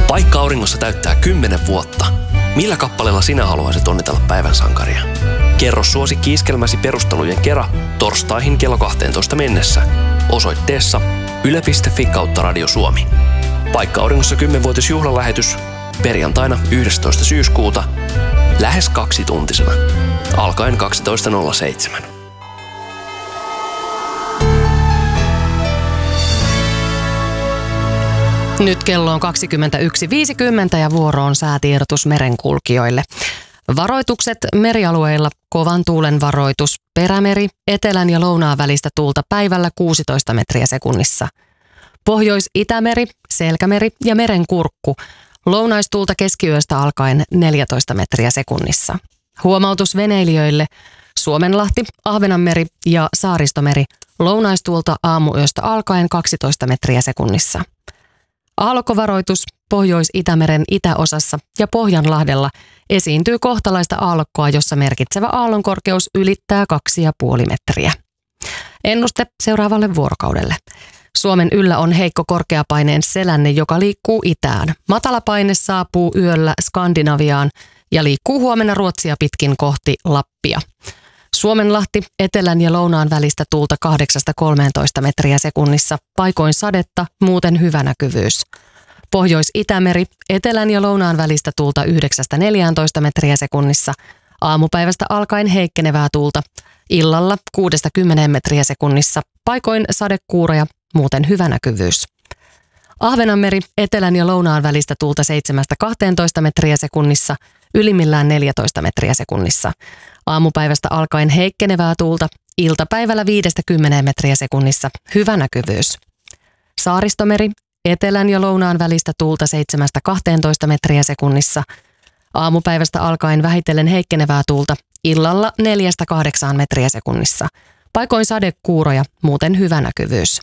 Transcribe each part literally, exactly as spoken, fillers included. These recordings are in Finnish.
Paikka auringossa täyttää kymmenen vuotta. Millä kappaleella sinä haluaisit onnitella päivän sankaria? Kerro suosikki iskelmäsi perustelujen kera torstaihin kello kahteentoista mennessä osoitteessa yle piste fi kautta Radio Suomi. Paikka auringossa kymmenvuotisjuhlalähetys perjantaina yhdestoista syyskuuta lähes kaksituntisena alkaen kaksitoista nolla seitsemän. Nyt kello on kaksikymmentäyksi viisikymmentä ja vuoro on säätiedotus merenkulkijoille. Varoitukset merialueilla: kovan tuulen varoitus, Perämeri, etelän ja lounaan välistä tuulta päivällä kuusitoista metriä sekunnissa. Pohjois-Itämeri, Selkämeri ja Merenkurkku, lounaistuulta keskiyöstä alkaen neljätoista metriä sekunnissa. Huomautus veneilijöille: Suomenlahti, Ahvenanmeri ja Saaristomeri, lounaistuulta aamuyöstä alkaen kaksitoista metriä sekunnissa. Aallokkovaroitus: Pohjois-Itämeren itäosassa ja Pohjanlahdella esiintyy kohtalaista aallokkoa, jossa merkitsevä aallonkorkeus ylittää kaksi ja puoli metriä. Ennuste seuraavalle vuorokaudelle. Suomen yllä on heikko korkeapaineen selänne, joka liikkuu itään. Matalapaine saapuu yöllä Skandinaviaan ja liikkuu huomenna Ruotsia pitkin kohti Lappia. Suomenlahti, etelän ja lounaan välistä tuulta kahdeksasta kolmeentoista metriä sekunnissa, paikoin sadetta, muuten hyvä näkyvyys. Pohjois-Itämeri, etelän ja lounaan välistä tuulta yhdeksästä neljääntoista metriä sekunnissa, aamupäivästä alkaen heikkenevää tuulta, illalla kuudesta kymmeneen metriä sekunnissa, paikoin sadekuuroja, muuten hyvä näkyvyys. Ahvenanmeri, etelän ja lounaan välistä tuulta seitsemästä kahteentoista metriä sekunnissa, ylimmillään neljätoista metriä sekunnissa. Aamupäivästä alkaen heikkenevää tuulta, iltapäivällä viidestä kymmeneen metriä sekunnissa, hyvä näkyvyys. Saaristomeri, etelän ja lounaan välistä tuulta seitsemästä kahteentoista metriä sekunnissa. Aamupäivästä alkaen vähitellen heikkenevää tuulta, illalla neljästä kahdeksaan metriä sekunnissa. Paikoin sadekuuroja, muuten hyvä näkyvyys.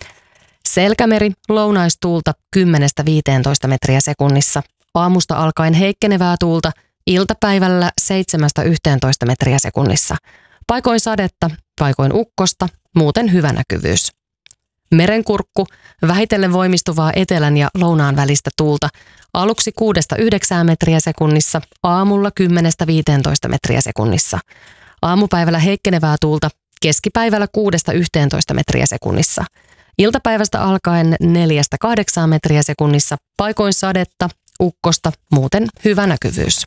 Selkämeri, lounaistuulta kymmenestä viiteentoista metriä sekunnissa. Aamusta alkaen heikkenevää tuulta, iltapäivällä seitsemästä yhteentoista metriä sekunnissa. Paikoin sadetta, paikoin ukkosta, muuten hyvä näkyvyys. Merenkurkku, vähitellen voimistuvaa etelän ja lounaan välistä tuulta, aluksi kuudesta yhdeksään metriä sekunnissa, aamulla kymmenestä viiteentoista metriä sekunnissa. Aamupäivällä heikkenevää tuulta, keskipäivällä kuudesta yhteentoista metriä sekunnissa. Iltapäivästä alkaen neljästä kahdeksaan metriä sekunnissa, paikoin sadetta, ukkosta, muuten hyvä näkyvyys.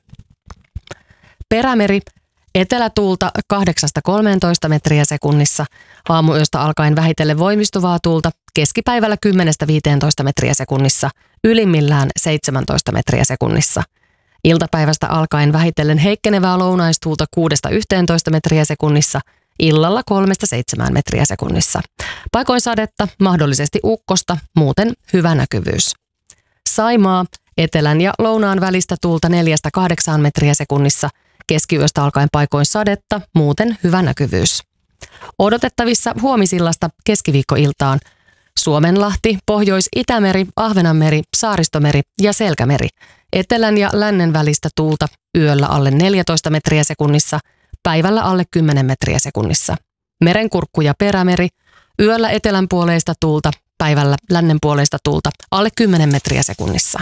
Perämeri, etelätuulta kahdeksasta kolmeentoista metriä sekunnissa, aamuyöstä alkaen vähitellen voimistuvaa tuulta, keskipäivällä kymmenestä viiteentoista metriä sekunnissa, ylimmillään seitsemäntoista metriä sekunnissa. Iltapäivästä alkaen vähitellen heikkenevää lounaistuulta kuudesta yhteentoista metriä sekunnissa, illalla kolmesta seitsemään metriä sekunnissa. Paikoin sadetta, mahdollisesti ukkosta, muuten hyvä näkyvyys. Saimaa, etelän ja lounaan välistä tuulta neljästä kahdeksaan metriä sekunnissa, keskiyöstä alkaen paikoin sadetta, muuten hyvä näkyvyys. Odotettavissa huomisillasta keskiviikkoiltaan: Suomenlahti, Pohjois-Itämeri, Ahvenanmeri, Saaristomeri ja Selkämeri, etelän ja lännen välistä tuulta yöllä alle neljätoista metriä sekunnissa, päivällä alle kymmenen metriä sekunnissa. Merenkurkku ja Perämeri, yöllä etelänpuoleista tuulta, päivällä lännenpuoleista tuulta alle kymmenen metriä sekunnissa.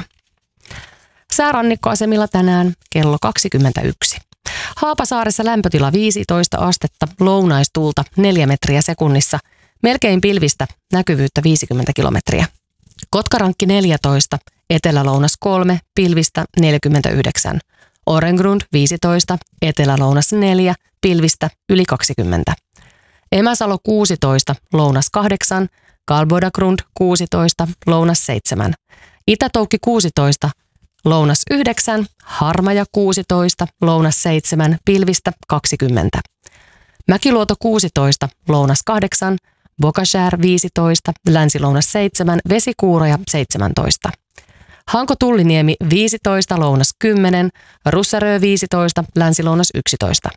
Säärannikkoasemilla tänään kello kaksikymmentäyksi. Haapasaaressa lämpötila viisitoista astetta, lounaistuulta neljä metriä sekunnissa, melkein pilvistä, näkyvyyttä viisikymmentä kilometriä. Kotkarankki neljätoista, etelä-lounas kolme, pilvistä neljäkymmentäyhdeksän. Orengrund viisitoista, etelä-lounas neljä, pilvistä yli kaksikymmentä. Emäsalo kuusitoista, lounas kahdeksan, Kalbodagrund kuusitoista, lounas seitsemän. Itätoukki kuusitoista, lounas yhdeksän, Harmaja kuusitoista, lounas seitsemän, pilvistä kaksikymmentä. Mäkiluoto kuusitoista, lounas kahdeksan, Bokashär viisitoista, länsi-lounas seitsemän, Vesikuuroja seitsemäntoista. Hanko-Tulliniemi viisitoista, lounas kymmenen, Russarö viisitoista, länsi-lounas yksitoista.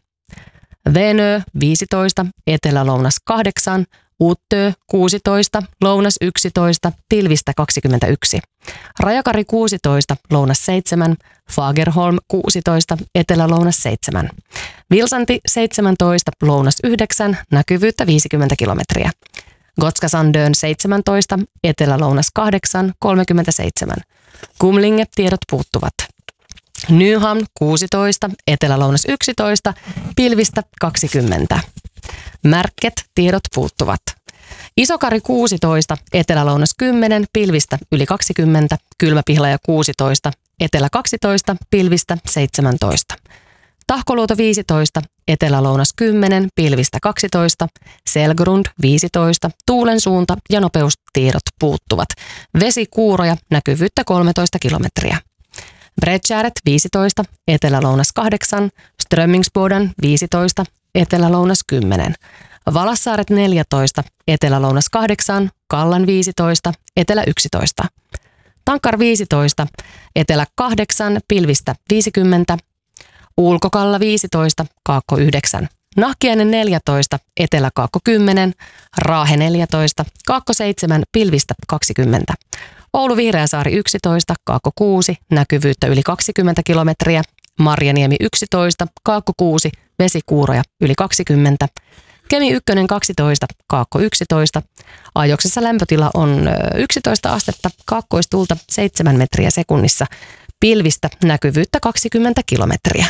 Venö viisitoista, etelä-lounas kahdeksan, Uttö kuusitoista, lounas yksitoista, pilvistä kaksikymmentäyksi. Rajakari kuusitoista, lounas seitsemän, Fagerholm kuusitoista, etelä-lounas seitsemän. Vilsanti seitsemäntoista, lounas yhdeksän, näkyvyyttä viisikymmentä kilometriä. Gotska-Sandön seitsemäntoista, Etelä-Lounas kahdeksan, kolmekymmentäseitsemän. Kumlinge tiedot puuttuvat. Nyhamn kuusitoista, Etelä-Lounas yksitoista, pilvistä kaksikymmentä. Märket tiedot puuttuvat. Isokari kuusitoista, Etelä-Lounas kymmenen, pilvistä yli kaksikymmentä, Kylmäpihlaja kuusitoista, Etelä kaksitoista, pilvistä seitsemäntoista. Tahkoluoto viisitoista, Etelä-Lounas kymmenen, pilvistä kaksitoista, Selgrund viisitoista, tuulen suunta ja nopeustiedot puuttuvat. Vesikuuroja, näkyvyyttä kolmetoista kilometriä. Bredgäret viisitoista, Etelä-Lounas kahdeksan, Strömmingsboden viisitoista, Etelä-Lounas kymmenen. Valassaaret neljätoista, Etelä-Lounas kahdeksan, Kallan viisitoista, Etelä yksitoista. Tankar viisitoista, Etelä kahdeksan, pilvistä viisikymmentä. Ulkokalla viisitoista, Kaakko yhdeksän. Nahkiainen neljätoista, Etelä Kaakko kymmenen, Raahe neljätoista, Kaakko seitsemän, pilvistä kaksikymmentä. Oulu Vihreäsaari yksitoista, Kaakko kuusi, näkyvyyttä yli kaksikymmentä kilometriä. Marjaniemi yksitoista, Kaakko kuusi, vesikuuroja yli kaksikymmentä. Kemi ykkönen kaksitoista, Kaakko yksitoista. Ajoksessa lämpötila on yksitoista astetta, kaakkoistuulta seitsemän metriä sekunnissa. Pilvistä näkyvyyttä kaksikymmentä kilometriä.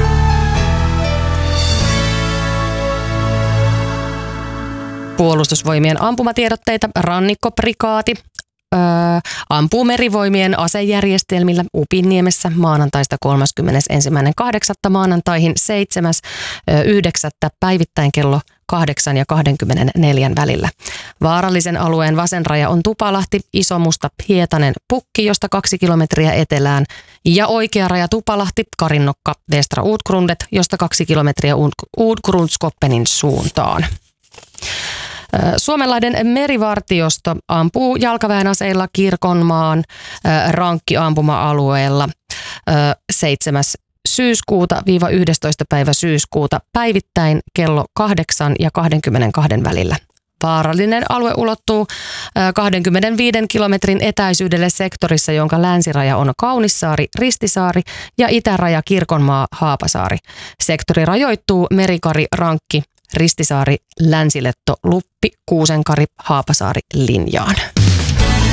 Puolustusvoimien ampumatiedotteita. Rannikkoprikaati öö, ampuu merivoimien asejärjestelmillä Upinniemessä maanantaista kolmaskymmenesensimmäinen kahdeksatta maanantaihin seitsemäs yhdeksättä päivittäin kello kahdeksan ja kaksikymmentäneljä välillä. Vaarallisen alueen vasen raja on Tupalahti, Isomusta, Hietanen, Pukki, josta kaksi kilometriä etelään, ja oikea raja Tupalahti, Karinnokka, Västra Utgrundet, josta kaksi kilometriä Utgrundskoppenin suuntaan. Suomenlahden merivartiosto ampuu jalkaväen aseilla Kirkonmaan rankkiampuma-alueella seitsemäs syyskuuta viiva yhdestoista päivä syyskuuta päivittäin kello kahdeksan ja kaksikymmentäkaksi välillä. Vaarallinen alue ulottuu kaksikymmentäviiden kilometrin etäisyydelle sektorissa, jonka länsiraja on Kaunissaari, Ristisaari ja itäraja Kirkonmaa, Haapasaari. Sektori rajoittuu Merikari, Rankki, Ristisaari, Länsiletto, Luppi, Kuusenkari, Haapasaari linjaan.